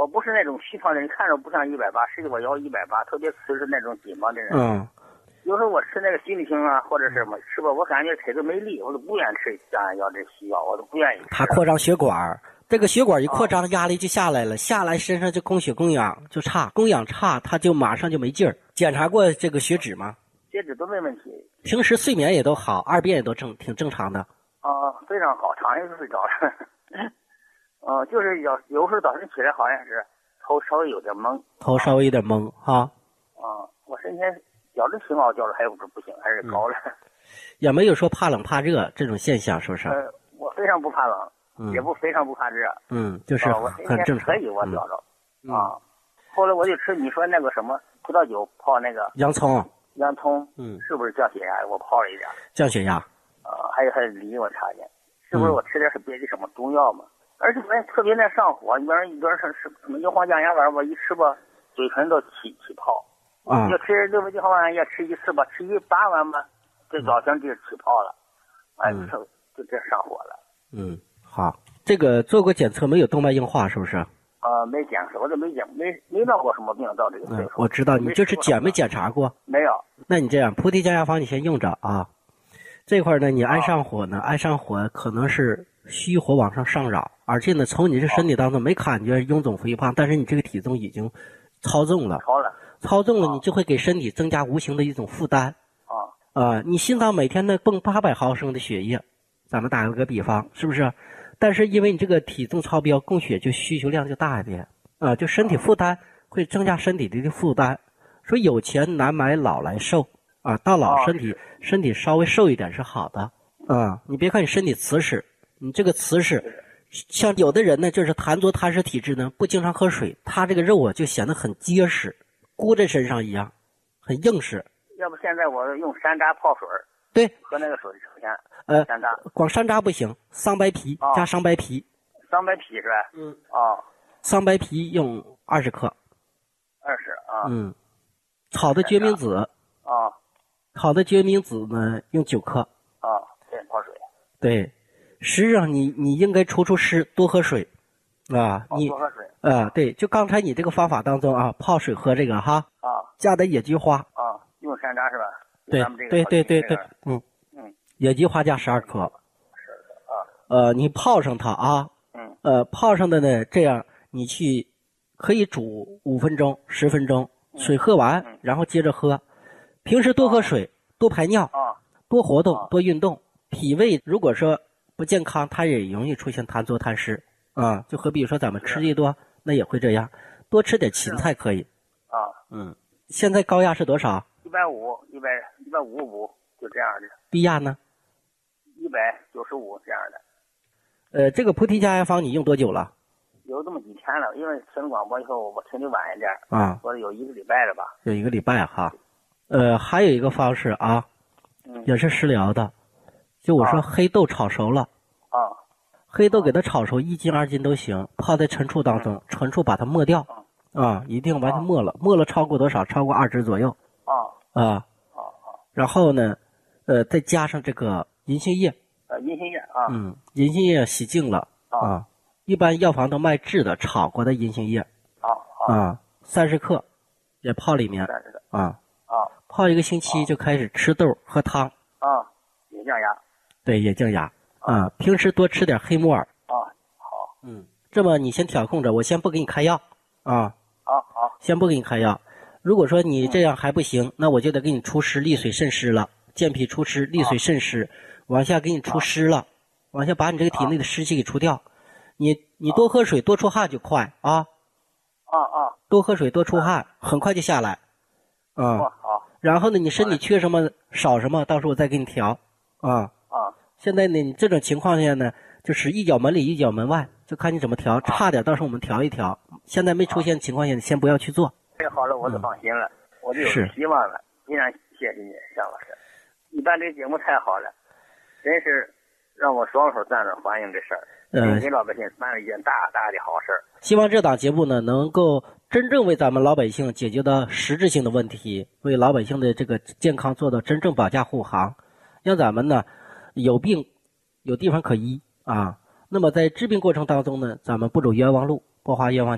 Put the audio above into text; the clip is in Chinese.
不是那种虚胖的人，看着不像180，实际我要180，特别瓷实那种紧巴的人。 嗯。 有时候我吃那个西里星啊，或者是什么吃吧，我感觉腿都没力，我都不愿意吃降压药这西药，我都不愿意吃。 它扩张血管，这个血管一扩张，压力就下来了，下来身上就供血供氧就差，供氧差，它就马上就没劲儿。检查过这个血脂吗？ 血脂都没问题。 平时睡眠也都好，二便也都挺正常的。 非常好，躺下就睡着了。就是有时候早晨起来好像是头稍微有点懵。头稍微有点懵哈。 我身前觉着挺好，觉着还不行，还是高了。 也没有说怕冷怕热这种现象，是不是？ 我非常不怕冷，也非常不怕热。 就是很正常。 可以，我觉着。后来我就吃你说那个什么葡萄酒泡那个洋葱， 是不是降血压？我泡了一点。 降血压。 还有梨，我查见，是不是我吃点是别的什么中药嘛？而且特别那上火，一边是什么牛黄降压丸，我一吃吧，嘴唇都起泡。要吃6味地黄丸，也吃一次吧，吃8丸吧，这早上就起泡了，就这上火了。 好，这个做过检测没有动脉硬化是不是？ 没检测，我都没闹过什么病到这个岁数。 我知道你就是没检查过。 没有。 那你这样，菩提降压方你先用着啊。这块呢，你爱上火呢，爱上火可能是虚火往上上扰，而且呢，从你这身体当中没感觉臃肿肥胖，但是你这个体重已经超重了。超重了，你就会给身体增加无形的一种负担。你心脏每天呢泵800毫升的血液，咱们打个比方，是不是？但是因为你这个体重超标，供血就需求量就大一点，就身体负担会增加身体的负担。说有钱难买老来瘦到老身体稍微瘦一点是好的你别看你身体瓷实，你这个瓷实，像有的人呢就是痰浊痰湿体质呢，不经常喝水，他这个肉就显得很结实。箍在身上一样，很硬实。 要不现在我用山楂泡水， 对， 喝那个水抽烟。山楂光山楂不行，桑白皮加桑白皮。 桑白皮是吧？ 桑白皮用20克。 20 炒的决明子。炒的决明子呢用9克。 对，泡水。 对，实际上你应该除湿，多喝水。你多喝水。 对，就刚才你这个方法当中泡水喝这个哈。加点野菊花。 用山楂是吧？ 对。野菊花加12克。你泡上它泡上的呢，这样你可以煮5分钟、10分钟，水喝完，然后接着喝。平时多喝水，多排尿，多活动，多运动。脾胃如果说不健康，它也容易出现痰浊痰湿。就和比如说咱们吃的多，那也会这样。多吃点芹菜可以。现在高压是多少 ？150，155，就这样的。 低压呢 ？195这样的。 这个菩提降压方你用多久了？ 有这么几天了，因为听广播以后我听的晚一点。说有1个礼拜了吧？ 有1个礼拜哈。还有一个方式也是食疗的，就我说黑豆炒熟了。黑豆给它炒熟1斤2斤都行，泡在陈醋当中，陈醋把它没掉。一定完全没了，没了超过多少？超过2支左右。然后呢，再加上这个银杏叶。 银杏叶银杏叶洗净了一般药房都卖制的炒过的银杏叶。30克，也泡里面。泡1个星期就开始吃豆喝汤。 也降压。 对，也降压。平时多吃点黑木耳。 好。 这么你先调控着，我先不给你开药。 好。 先不给你开药。如果说你这样还不行，那我就得给你除湿利水渗湿了。健脾除湿，利水渗湿，往下给你除湿了，往下把你这个体内的湿气给除掉。你多喝水，多出汗就快多喝水，多出汗，很快就下来。 好。 然后呢，你身体缺什么少什么，到时候我再给你调。现在呢，你这种情况下呢，就是一脚门里一脚门外，就看你怎么调。差点到时候我们调一调。现在没出现情况下，你先不要去做。 这好了，我就放心了，我就有希望了。非常谢谢你，向老师。一般这个节目太好了，真是让我双手赞成欢迎这事儿，给老百姓办了一件大大的好事儿。 希望这档节目呢，能够真正为咱们老百姓解决到实质性的问题，为老百姓的这个健康做到真正保驾护航，让咱们呢有病有地方可医那么在治病过程当中呢，咱们不走冤枉路，不花冤枉